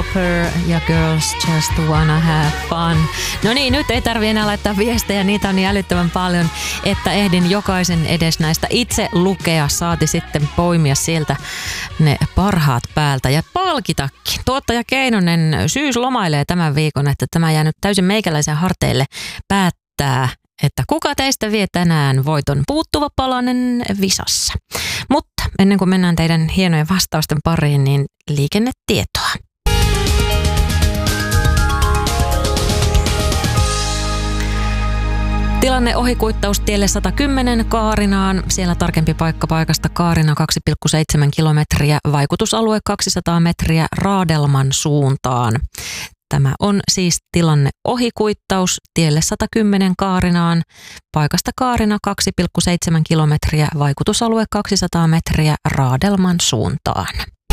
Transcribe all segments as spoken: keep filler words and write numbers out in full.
Lauper ja Girls Just Wanna Have Fun. No niin, nyt ei tarvi enää laittaa viestejä, niitä on niin älyttömän paljon, että ehdin jokaisen edes näistä itse lukea, saati sitten poimia sieltä ne parhaat päältä ja palkitakin. Tuottaja Keinonen syys lomailee tämän viikon, että tämä jää nyt täysin meikäläisen harteille päättää, että kuka teistä vie tänään voiton puuttuva palanen visassa. Mutta ennen kuin mennään teidän hienojen vastausten pariin, niin liikennetietoa. Tilanne ohikuittaus tielle sata kymmenen Kaarinaan. Siellä tarkempi paikka paikasta Kaarina kaksi pilkku seitsemän kilometriä, vaikutusalue kaksisataa metriä Raadelman suuntaan. Tämä on siis tilanne ohikuittaus tielle sata kymmenen Kaarinaan, paikasta Kaarina kaksi pilkku seitsemän kilometriä, vaikutusalue kaksisataa metriä Raadelman suuntaan.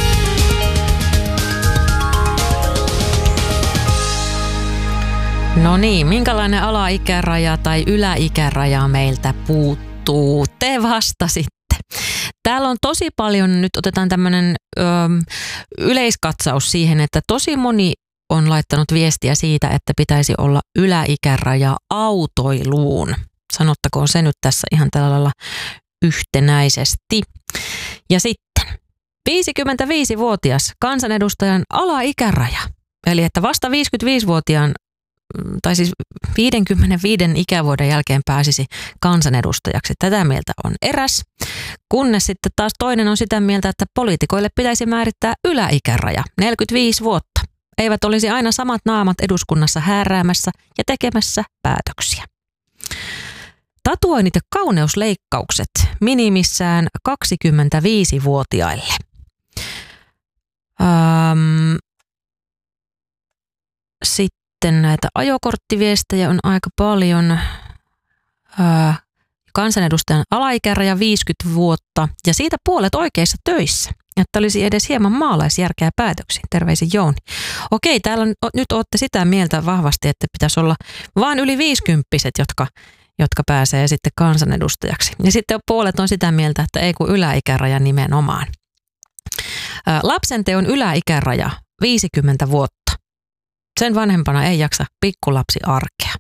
No niin, minkälainen alaikäraja tai yläikäraja meiltä puuttuu? Te vastasitte. Täällä on tosi paljon, nyt otetaan tämmöinen ö, yleiskatsaus siihen, että tosi moni on laittanut viestiä siitä, että pitäisi olla yläikäraja autoiluun. Sanottakoon se nyt tässä ihan tällä lailla yhtenäisesti. Ja sitten viisikymmentäviisivuotias kansanedustajan alaikäraja. Eli että vasta viisikymmentäviisivuotiaan tai siis viidenkymmenenviiden ikävuoden jälkeen pääsisi kansanedustajaksi. Tätä mieltä on eräs, kunnes sitten taas toinen on sitä mieltä, että poliitikoille pitäisi määrittää yläikäraja, neljäkymmentäviisi vuotta. Eivät olisi aina samat naamat eduskunnassa hääräämässä ja tekemässä päätöksiä. Tatuoinnit ja kauneusleikkaukset minimissään kaksikymmentäviisivuotiaille. Ähm, sitten näitä ajokorttiviestejä on aika paljon. Äh, kansanedustajan alaikäraja viisikymmentä vuotta ja siitä puolet oikeissa töissä, että olisi edes hieman maalaisjärkeä päätöksiin. Terveisin Jouni. Okei, täällä on, nyt olette sitä mieltä vahvasti, että pitäisi olla vain yli viisikymppiset, jotka, jotka pääsee sitten kansanedustajaksi. Ja sitten puolet on sitä mieltä, että ei kun yläikäraja nimenomaan. Ää, lapsenteon yläikäraja viisikymmentä vuotta. Sen vanhempana ei jaksa pikkulapsi arkea.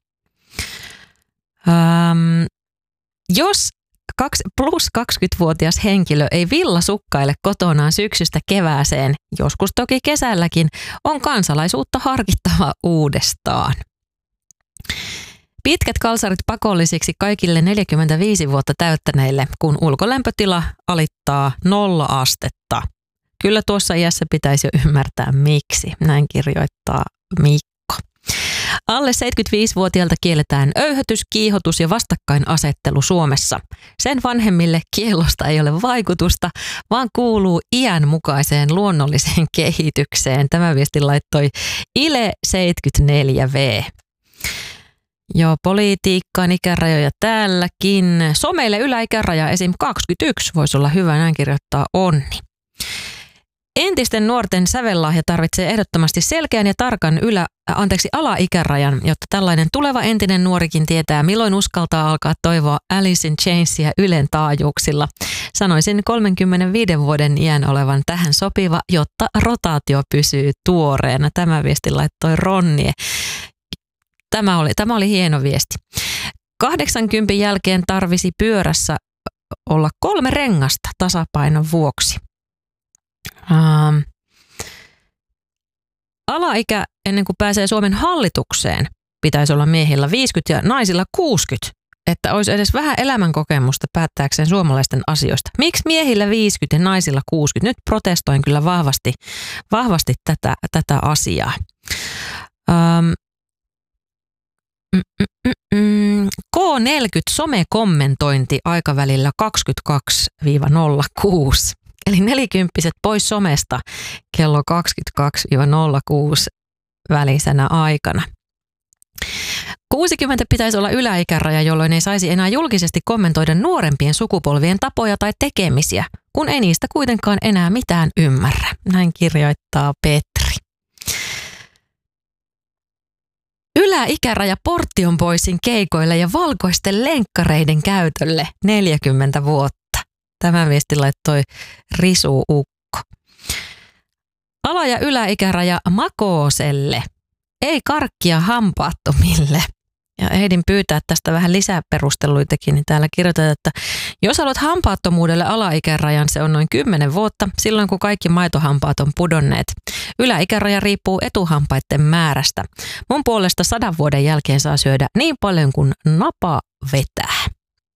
Ähm, jos plus kaksikymmentävuotias henkilö ei villasukkaile kotonaan syksystä kevääseen, joskus toki kesälläkin, on kansalaisuutta harkittava uudestaan. Pitkät kalsarit pakollisiksi kaikille neljäkymmentäviisi vuotta täyttäneille, kun ulkolämpötila alittaa nolla astetta. Kyllä tuossa iässä pitäisi jo ymmärtää miksi, näin kirjoittaa Mikko. Alle seitsemänkymmentäviisivuotiailta kielletään öyhötys, kiihotus ja vastakkainasettelu Suomessa. Sen vanhemmille kiellosta ei ole vaikutusta, vaan kuuluu iän mukaiseen luonnolliseen kehitykseen. Tämä viesti laittoi Ile seitsemänkymmentäneljä V. Joo, politiikkaan ikärajoja täälläkin. Someille yläikäraja esim. kaksikymmentäyksi voisi olla hyvä, näin kirjoittaa Onni. Entisten nuorten sävellahja tarvitsee ehdottomasti selkeän ja tarkan ylä, anteeksi, alaikärajan, jotta tällainen tuleva entinen nuorikin tietää, milloin uskaltaa alkaa toivoa Alice in Chainsia Ylen taajuuksilla. Sanoisin kolmenkymmenenviiden vuoden iän olevan tähän sopiva, jotta rotaatio pysyy tuoreena. Tämä viesti laittoi Ronnie. Tämä oli, tämä oli hieno viesti. kahdeksankymmenen jälkeen tarvisi pyörässä olla kolme rengasta tasapainon vuoksi. Ähm. Alaikä ennen kuin pääsee Suomen hallitukseen pitäisi olla miehillä viisikymmentä ja naisilla kuusikymmentä, että olisi edes vähän elämänkokemusta päättääkseen suomalaisten asioista. Miksi miehillä viisikymmentä ja naisilla kuusikymmentä? Nyt protestoin kyllä vahvasti, vahvasti tätä, tätä asiaa. Ähm. Mm, mm, mm. K neljäkymmentä somekommentointi aikavälillä kaksikymmentäkaksi nolla kuusi. Eli nelikymppiset pois somesta kello kaksikymmentäkaksi nolla kuusi välisenä aikana. kuusikymmentä pitäisi olla yläikäraja, jolloin ei saisi enää julkisesti kommentoida nuorempien sukupolvien tapoja tai tekemisiä, kun ei niistä kuitenkaan enää mitään ymmärrä. Näin kirjoittaa Petri. Yläikäraja Portionboysin keikoille ja valkoisten lenkkareiden käytölle neljäkymmentä vuotta. Tämä viesti laittoi Risu Ukko. Ala- ja yläikäraja makooselle, ei karkkia hampaattomille. Ja ehdin pyytää tästä vähän lisää perusteluitakin, niin täällä kirjoitetaan, että jos haluat hampaattomuudelle alaikärajan, se on noin kymmenen vuotta, silloin kun kaikki maitohampaat on pudonneet. Yläikäraja riippuu etuhampaiden määrästä. Mun puolesta sadan vuoden jälkeen saa syödä niin paljon kuin napa vetää.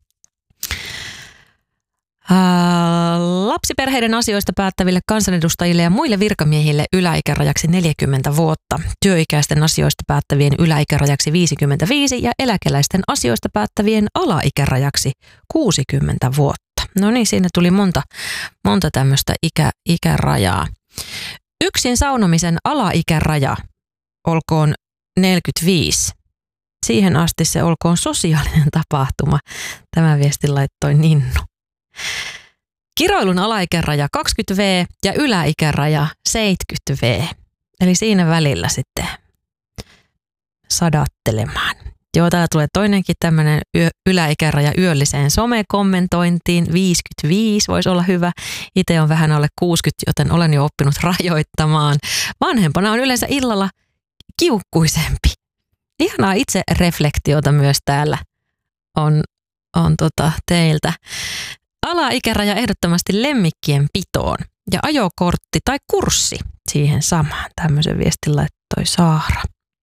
Ää, lapsiperheiden asioista päättäville kansanedustajille ja muille virkamiehille yläikärajaksi neljäkymmentä vuotta, työikäisten asioista päättävien yläikärajaksi viisikymmentäviisi ja eläkeläisten asioista päättävien alaikärajaksi kuusikymmentä vuotta. No niin, siinä tuli monta, monta tämmöistä ikä, ikärajaa. Yksin saunomisen alaikäraja olkoon neljäkymmentäviisi. Siihen asti se olkoon sosiaalinen tapahtuma. Tämä viesti laittoi Ninnu. Kiroilun alaikäraja kaksikymmentä vuotta ja yläikäraja seitsemänkymmentä vuotta. Eli siinä välillä sitten sadattelemaan. Joo, täällä tulee toinenkin tämmöinen yö, yläikäraja yölliseen somekommentointiin. viisikymmentäviisi voisi olla hyvä. Itse on vähän alle kuusikymmentä, joten olen jo oppinut rajoittamaan. Vanhempana on yleensä illalla kiukkuisempi. Ihanaa itse reflektiota myös täällä on, on tota teiltä. Alaikäraja ehdottomasti lemmikkien pitoon ja ajokortti tai kurssi siihen samaan. Tämmöisen viestin laittoi Saara.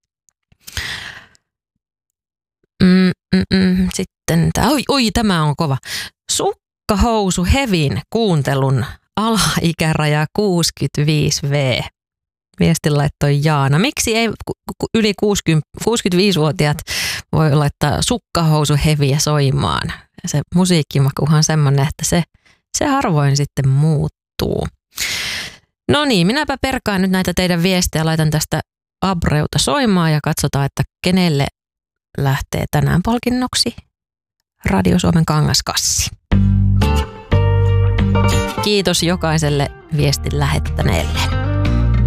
Mm, mm, mm. Sitten tämä, oi, oi, tämä on kova. Sukkahousu hevin kuuntelun alaikäraja kuusikymmentäviisi vuotta. Viestin laittoi Jaana. Miksi ei yli kuusikymmentä, kuusikymmentäviisivuotiaat voi laittaa sukkahousu heviä soimaan? Se musiikkimakuhan on semmoinen, että se, se harvoin sitten muuttuu. No niin, minäpä perkaan nyt näitä teidän viestejä, laitan tästä Abreuta soimaan ja katsotaan, että kenelle lähtee tänään palkinnoksi Radio Suomen kangaskassi. Kiitos jokaiselle viestin lähettäneelle.